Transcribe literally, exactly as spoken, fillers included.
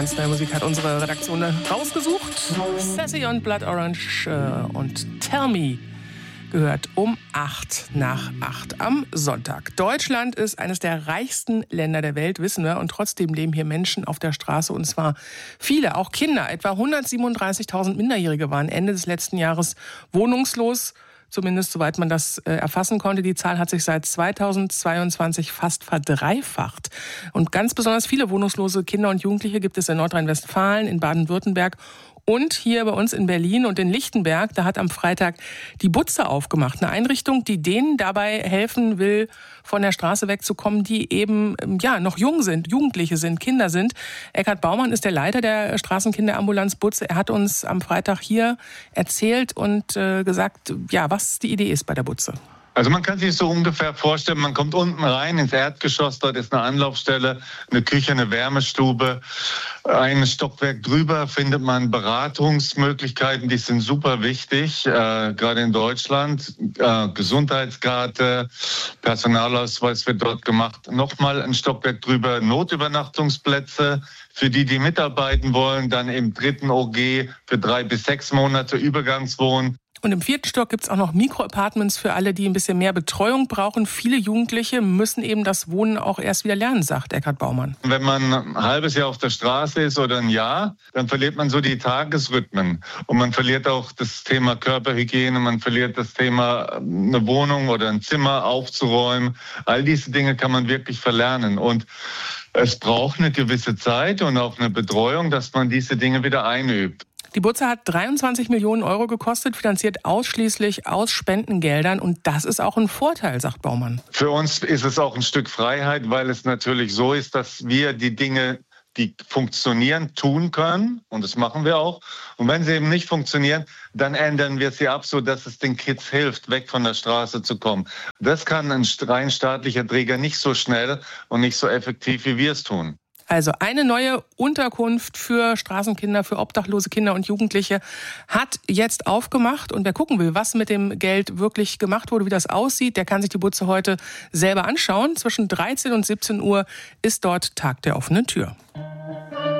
Ganz neue Musik hat unsere Redaktion rausgesucht. Sassy und Blood Orange äh, und Tell Me gehört um acht nach acht am Sonntag. Deutschland ist eines der reichsten Länder der Welt, wissen wir. Und trotzdem leben hier Menschen auf der Straße. Und zwar viele, auch Kinder. Etwa hundertsiebenunddreißigtausend Minderjährige waren Ende des letzten Jahres wohnungslos. Zumindest soweit man das äh, erfassen konnte. Die Zahl hat sich seit zweitausendzweiundzwanzig fast verdreifacht. Und ganz besonders viele wohnungslose Kinder und Jugendliche gibt es in Nordrhein-Westfalen, in Baden-Württemberg und hier bei uns in Berlin und in Lichtenberg. Da hat am Freitag die Butze aufgemacht. Eine Einrichtung, die denen dabei helfen will, von der Straße wegzukommen, die eben ja noch jung sind, Jugendliche sind, Kinder sind. Eckhard Baumann ist der Leiter der Straßenkinderambulanz Butze. Er hat uns am Freitag hier erzählt und äh, gesagt, ja, was die Idee ist bei der Butze. Also man kann sich so ungefähr vorstellen, man kommt unten rein ins Erdgeschoss, dort ist eine Anlaufstelle, eine Küche, eine Wärmestube. Ein Stockwerk drüber findet man Beratungsmöglichkeiten, die sind super wichtig, äh, gerade in Deutschland. Äh, Gesundheitskarte, Personalausweis wird dort gemacht. Nochmal ein Stockwerk drüber, Notübernachtungsplätze für die, die mitarbeiten wollen. Dann im dritten O G für drei bis sechs Monate Übergangswohnen. Und im vierten Stock gibt es auch noch Mikroapartments für alle, die ein bisschen mehr Betreuung brauchen. Viele Jugendliche müssen eben das Wohnen auch erst wieder lernen, sagt Eckhard Baumann. Wenn man ein halbes Jahr auf der Straße ist oder ein Jahr, dann verliert man so die Tagesrhythmen. Und man verliert auch das Thema Körperhygiene, man verliert das Thema, eine Wohnung oder ein Zimmer aufzuräumen. All diese Dinge kann man wirklich verlernen. Und es braucht eine gewisse Zeit und auch eine Betreuung, dass man diese Dinge wieder einübt. Die Butze hat dreiundzwanzig Millionen Euro gekostet, finanziert ausschließlich aus Spendengeldern. Und das ist auch ein Vorteil, sagt Baumann. Für uns ist es auch ein Stück Freiheit, weil es natürlich so ist, dass wir die Dinge, die funktionieren, tun können. Und das machen wir auch. Und wenn sie eben nicht funktionieren, dann ändern wir sie ab, sodass es den Kids hilft, weg von der Straße zu kommen. Das kann ein rein staatlicher Träger nicht so schnell und nicht so effektiv, wie wir es tun. Also eine neue Unterkunft für Straßenkinder, für obdachlose Kinder und Jugendliche hat jetzt aufgemacht. Und wer gucken will, was mit dem Geld wirklich gemacht wurde, wie das aussieht, der kann sich die Butze heute selber anschauen. Zwischen dreizehn und siebzehn Uhr ist dort Tag der offenen Tür.